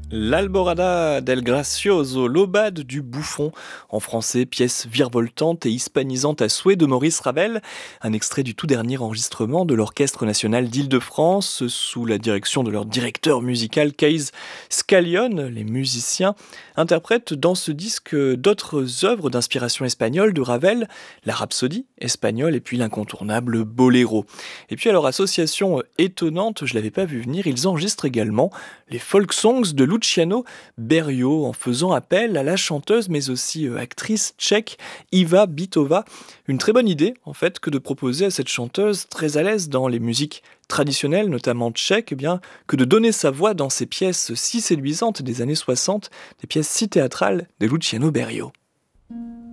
L'Alborada del Gracioso, l'aubade du bouffon, en français, pièce virevoltante et hispanisante à souhait de Maurice Ravel, un extrait du tout dernier enregistrement de l'Orchestre national d'Île-de-France, sous la direction de leur directeur musical Kees Scallion. Les musiciens interprètent dans ce disque d'autres œuvres d'inspiration espagnole de Ravel, la Rhapsodie espagnole et puis l'incontournable Boléro. Et puis à leur association étonnante, je l'avais pas vu venir, ils enregistrent également les folk songs de Luciano Berio en faisant appel à la chanteuse mais aussi actrice tchèque Iva Bitova. Une très bonne idée en fait que de proposer à cette chanteuse très à l'aise dans les musiques traditionnelles, notamment tchèques, eh bien, que de donner sa voix dans ces pièces si séduisantes des années 60, des pièces si théâtrales de Luciano Berio.